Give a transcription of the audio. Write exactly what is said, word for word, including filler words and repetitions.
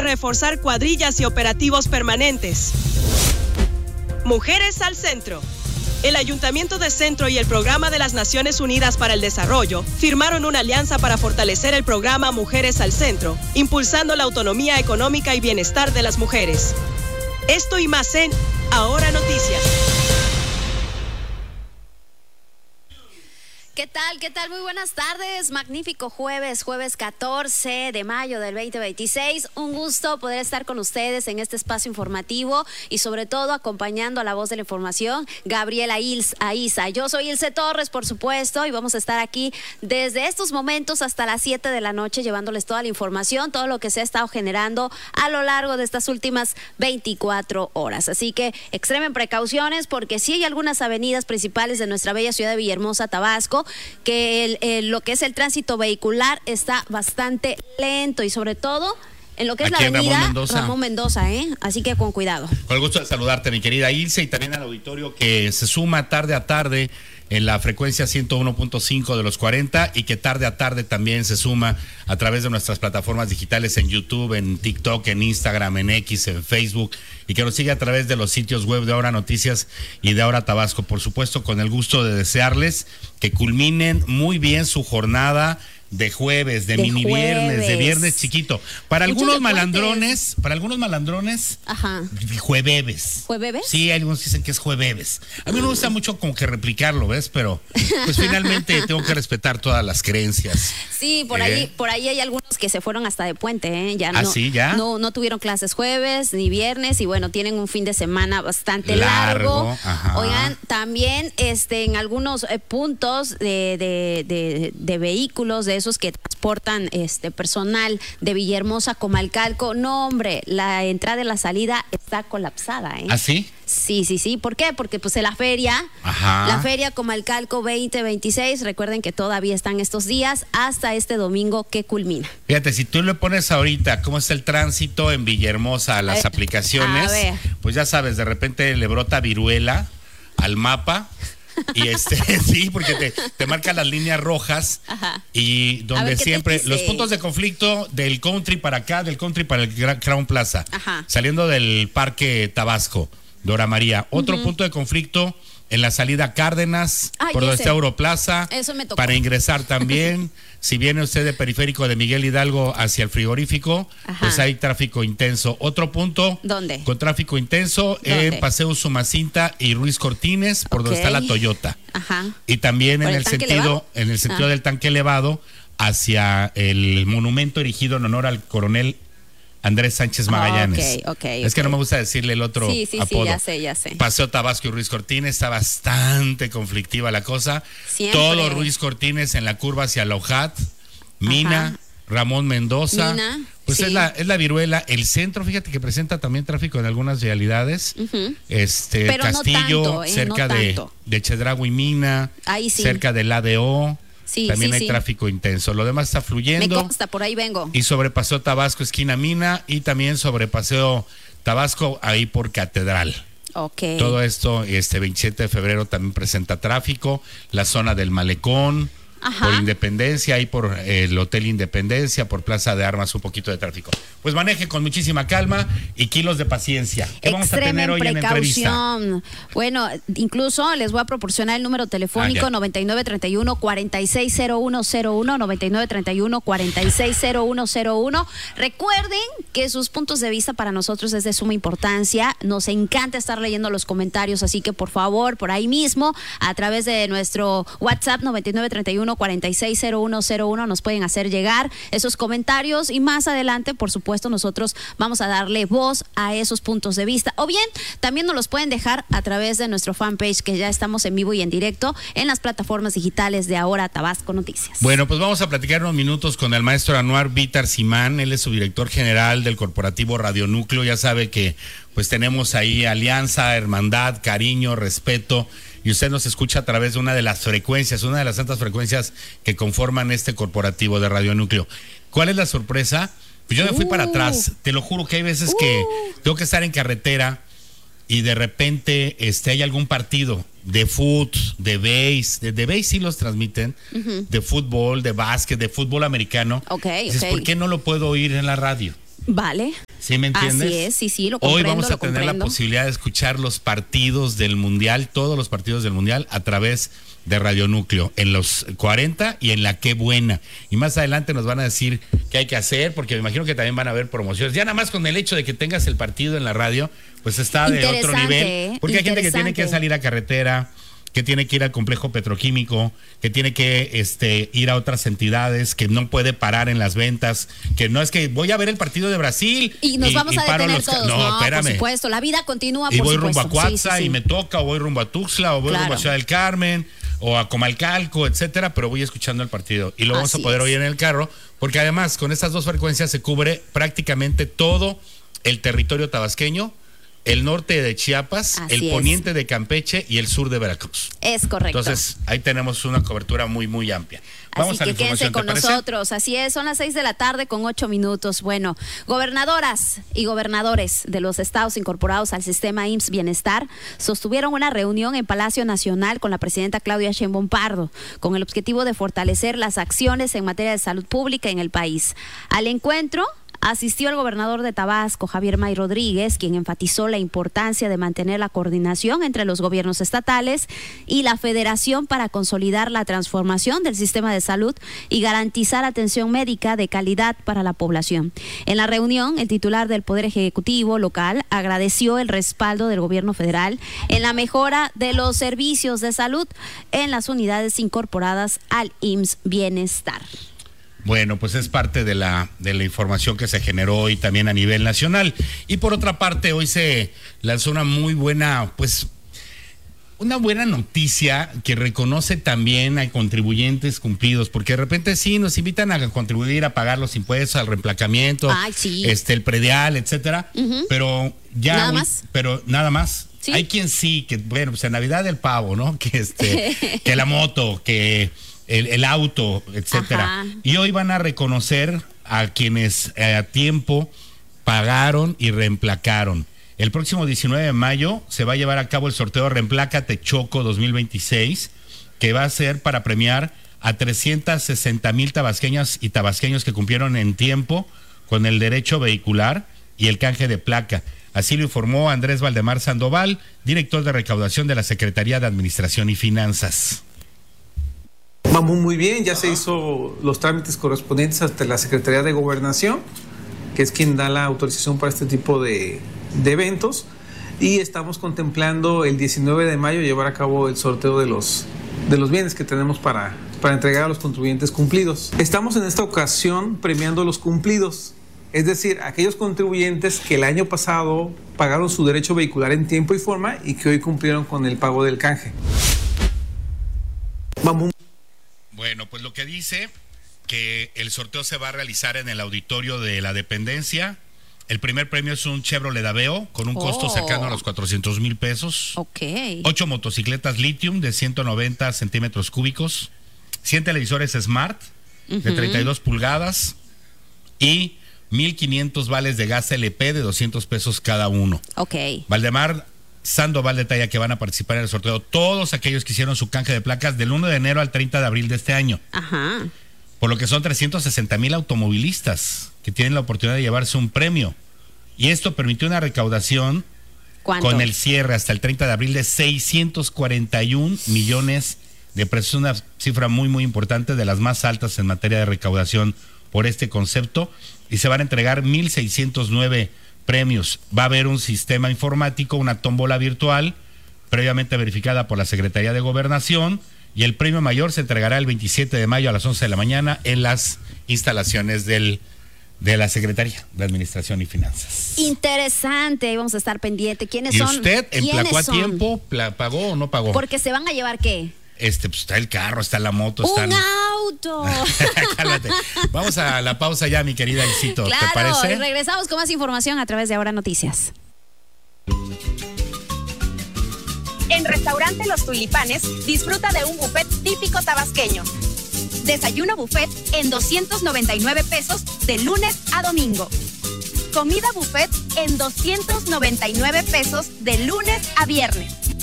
reforzar cuadrillas y operativos permanentes. Mujeres al Centro. El Ayuntamiento de Centro y el Programa de las Naciones Unidas para el Desarrollo firmaron una alianza para fortalecer el programa Mujeres al Centro, impulsando la autonomía económica y bienestar de las mujeres. Esto y más en Ahora Noticias. ¿Qué tal? ¿Qué tal? Muy buenas tardes. Magnífico jueves, jueves catorce de mayo del veinte veintiséis. Un gusto poder estar con ustedes en este espacio informativo y sobre todo acompañando a la voz de la información, Gabriela Aiza. Yo soy Ilse Torres, por supuesto, y vamos a estar aquí desde estos momentos hasta las siete de la noche llevándoles toda la información, todo lo que se ha estado generando a lo largo de estas últimas veinticuatro horas. Así que extremen precauciones porque sí hay algunas avenidas principales de nuestra bella ciudad de Villahermosa, Tabasco, que el, el, lo que es el tránsito vehicular está bastante lento y sobre todo en lo que es Aquí la avenida Ramón Mendoza. Ramón Mendoza, ¿eh? Así que con cuidado. Con el gusto de saludarte, mi querida Ilse, y también al auditorio que se suma tarde a tarde en la frecuencia ciento uno punto cinco de los cuarenta y que tarde a tarde también se suma a través de nuestras plataformas digitales en YouTube, en TikTok, en Instagram, en X, en Facebook, y que nos sigue a través de los sitios web de Ahora Noticias y de Ahora Tabasco. Por supuesto, con el gusto de desearles que culminen muy bien su jornada de jueves, de, de mini jueves. viernes, de viernes chiquito. Para Mucho algunos de malandrones, para algunos malandrones, Ajá. jueveves. ¿Jueveves? Sí, algunos dicen que es jueves. A mí me gusta mucho como que replicarlo, ¿ves? Pero pues finalmente tengo que respetar todas las creencias. Sí, por eh. ahí, por ahí hay algunos que se fueron hasta de puente, ¿eh? Ya ¿Ah, no, sí, ya? No, no tuvieron clases jueves ni viernes y bueno, tienen un fin de semana bastante largo. largo. Oigan, también este en algunos eh, puntos de, de, de, de vehículos, de esos que transportan este personal de Villahermosa, Comalcalco, no hombre, la entrada y la salida está colapsada, ¿eh? ¿Ah, sí? Sí, sí, sí. ¿Por qué? Porque pues en la feria, Ajá. la feria Comalcalco veinte veintiséis, recuerden que todavía están estos días hasta este domingo que culmina. Fíjate, si tú le pones ahorita cómo es el tránsito en Villahermosa a las a aplicaciones, a ver. pues ya sabes, de repente le brota viruela al mapa. Y este, sí, porque te, te marca las líneas rojas. Ajá. Y donde ver, siempre los puntos de conflicto del country para acá, del country para el Crown Plaza, Ajá. saliendo del Parque Tabasco, Dora María. Otro uh-huh. punto de conflicto en la salida Cárdenas, Ay, por donde está Europlaza, Eso me tocó. para ingresar también. Si viene usted de periférico de Miguel Hidalgo hacia el frigorífico, Ajá. pues hay tráfico intenso. Otro punto ¿Dónde? Con tráfico intenso en eh, Paseo Sumacinta y Ruiz Cortines, por okay. donde está la Toyota. Ajá. Y también en el, el sentido, elevado? en el sentido ah. del tanque elevado hacia el monumento erigido en honor al coronel Andrés Sánchez Magallanes. Oh, okay, okay, es que okay. no me gusta decirle el otro sí, sí, apodo. Sí, ya sé, ya sé. Paseo Tabasco y Ruiz Cortines, está bastante conflictiva la cosa. Siempre. Todo Ruiz Cortines en la curva hacia Lojat, Mina, Ajá. Ramón Mendoza. Mina, pues sí. es la es la viruela. El centro, fíjate que presenta también tráfico en algunas vialidades. Uh-huh. Este Pero Castillo, no tanto, eh, cerca no de, tanto. de Chedraui Mina, Ahí sí. cerca del A D O. Sí, también sí, hay sí. tráfico intenso. Lo demás está fluyendo. Me consta, por ahí vengo. Y sobre Paseo Tabasco, esquina Mina, y también sobre Paseo Tabasco, ahí por Catedral. Okay. Todo esto, este veintisiete de febrero también presenta tráfico. La zona del Malecón, Ajá. por Independencia, ahí por el Hotel Independencia, por Plaza de Armas, un poquito de tráfico. Pues maneje con muchísima calma y kilos de paciencia. ¿Qué vamos a tener hoy en la entrevista? Bueno, incluso les voy a proporcionar el número telefónico ah, noventa y nueve treinta y uno cuarenta y seis cero uno cero uno, noventa y nueve treinta y uno cuarenta y seis cero uno cero uno. Recuerden que sus puntos de vista para nosotros es de suma importancia. Nos encanta estar leyendo los comentarios, así que por favor, por ahí mismo, a través de nuestro WhatsApp noventa y nueve treinta y uno cuarenta y seis cero uno cero uno nos pueden hacer llegar esos comentarios y más adelante, por supuesto, nosotros vamos a darle voz a esos puntos de vista. O bien, también nos los pueden dejar a través de nuestro fanpage, que ya estamos en vivo y en directo en las plataformas digitales de Ahora Tabasco Noticias. Bueno, pues vamos a platicar unos minutos con el maestro Anuar Vítar Simán. Él es subdirector general del corporativo Radio Núcleo. Ya sabe que pues tenemos ahí alianza, hermandad, cariño, respeto. Y usted nos escucha a través de una de las frecuencias, una de las tantas frecuencias que conforman este corporativo de Radio Núcleo. ¿Cuál es la sorpresa? Pues yo me fui uh, para atrás. Te lo juro que hay veces uh, que tengo que estar en carretera y de repente este, hay algún partido de fútbol, de base, de, de base sí los transmiten, uh-huh. de fútbol, de básquet, de fútbol americano. Okay, Dices, okay. ¿por qué no lo puedo oír en la radio? Vale. ¿Sí me entiendes? Así es, sí, sí, lo comprendo. Hoy vamos a lo tener comprendo. la posibilidad de escuchar los partidos del Mundial, todos los partidos del Mundial, a través de Radio Núcleo, en los cuarenta y en la Qué Buena. Y más adelante nos van a decir qué hay que hacer, porque me imagino que también van a haber promociones. Ya nada más con el hecho de que tengas el partido en la radio, pues está de otro nivel. Porque hay gente que tiene que salir a carretera, que tiene que ir al complejo petroquímico, que tiene que este, ir a otras entidades, que no puede parar en las ventas, que no es que voy a ver el partido de Brasil y nos y, vamos y a paro detener los todos. No, no, espérame. por supuesto, la vida continúa, y por voy supuesto. rumbo a Coatza sí, sí, sí. y me toca, o voy rumbo a Tuxtla, o voy claro. rumbo a Ciudad del Carmen, o a Comalcalco, etcétera, pero voy escuchando el partido y lo vamos Así a poder es. oír en el carro, porque además con estas dos frecuencias se cubre prácticamente todo el territorio tabasqueño, el norte de Chiapas, Así el es. poniente de Campeche y el sur de Veracruz. Es correcto. Entonces, ahí tenemos una cobertura muy, muy amplia. Vamos Así a la que quédense información, con ¿te parece? nosotros. Así es, son las seis de la tarde con ocho minutos. Bueno, gobernadoras y gobernadores de los estados incorporados al sistema I M S S Bienestar sostuvieron una reunión en Palacio Nacional con la presidenta Claudia Sheinbaum Pardo, con el objetivo de fortalecer las acciones en materia de salud pública en el país. Al encuentro asistió el gobernador de Tabasco, Javier May Rodríguez, quien enfatizó la importancia de mantener la coordinación entre los gobiernos estatales y la federación para consolidar la transformación del sistema de salud y garantizar atención médica de calidad para la población. En la reunión, el titular del Poder Ejecutivo local agradeció el respaldo del gobierno federal en la mejora de los servicios de salud en las unidades incorporadas al I M S S Bienestar. Bueno, pues es parte de la, de la información que se generó hoy también a nivel nacional. Y por otra parte, hoy se lanzó una muy buena, pues, una buena noticia que reconoce también a contribuyentes cumplidos, porque de repente sí nos invitan a contribuir, a pagar los impuestos, al reemplacamiento, Ay, sí. este, el predial, etcétera, uh-huh. pero ya, nada hoy, más. pero nada más. ¿Sí? Hay quien sí, que bueno, pues en Navidad el pavo, ¿no? Que este, que la moto, que El, el auto, etcétera. Ajá. Y hoy van a reconocer a quienes eh, a tiempo pagaron y reemplacaron. El próximo diecinueve de mayo se va a llevar a cabo el sorteo Reemplácate Choco dos mil veintiséis, que va a ser para premiar a trescientas sesenta mil tabasqueñas y tabasqueños que cumplieron en tiempo con el derecho vehicular y el canje de placa. Así lo informó Andrés Valdemar Sandoval, director de recaudación de la Secretaría de Administración y Finanzas. Vamos muy bien, ya se hizo los trámites correspondientes ante la Secretaría de Gobernación, que es quien da la autorización para este tipo de, de eventos, y estamos contemplando el diecinueve de mayo llevar a cabo el sorteo de los, de los bienes que tenemos para, para entregar a los contribuyentes cumplidos. Estamos en esta ocasión premiando los cumplidos, es decir, aquellos contribuyentes que el año pasado pagaron su derecho vehicular en tiempo y forma y que hoy cumplieron con el pago del canje. Vamos. Bueno, pues lo que dice que el sorteo se va a realizar en el auditorio de la dependencia. El primer premio es un Chevrolet Aveo con un oh. costo cercano a los cuatrocientos mil pesos. Ok. Ocho motocicletas Lithium de ciento noventa centímetros cúbicos. cien televisores Smart uh-huh. de treinta y dos pulgadas. Y mil quinientos vales de gas L P de doscientos pesos cada uno. Ok. Valdemar Sandoval detalla que van a participar en el sorteo todos aquellos que hicieron su canje de placas del uno de enero al treinta de abril de este año. Ajá. Por lo que son trescientos sesenta mil automovilistas que tienen la oportunidad de llevarse un premio. Y esto permitió una recaudación ¿Cuánto? Con el cierre hasta el treinta de abril de seiscientos cuarenta y un millones de pesos. Una cifra muy, muy importante, de las más altas en materia de recaudación por este concepto. Y se van a entregar mil seiscientos nueve premios. Va a haber un sistema informático, una tómbola virtual, previamente verificada por la Secretaría de Gobernación, y el premio mayor se entregará el veintisiete de mayo a las once de la mañana en las instalaciones del, de la Secretaría de Administración y Finanzas. Interesante, vamos a estar pendiente. ¿Quiénes ¿Y son? usted emplacó a son? tiempo? ¿Pagó o no pagó? Porque se van a llevar ¿qué? Este, pues está el carro, está la moto, ¡un están... auto! Cálmate. Vamos a la pausa ya, mi querida Isito. Claro, ¿te parece? Y regresamos con más información a través de Ahora Noticias. En Restaurante Los Tulipanes, disfruta de un buffet típico tabasqueño. Desayuno buffet en doscientos noventa y nueve pesos de lunes a domingo. Comida buffet en doscientos noventa y nueve pesos de lunes a viernes.